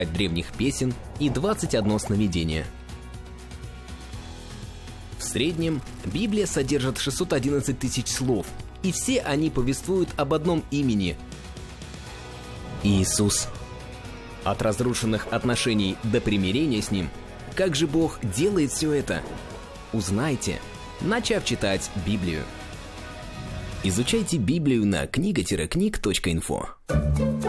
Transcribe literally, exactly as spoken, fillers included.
древних песен и двадцать одно сновидение. В среднем Библия содержит шестьсот одиннадцать тысяч слов, и все они повествуют об одном имени – Иисус. От разрушенных отношений до примирения с Ним, как же Бог делает все это? Узнайте, начав читать Библию. Изучайте Библию на книга книг точка инфо.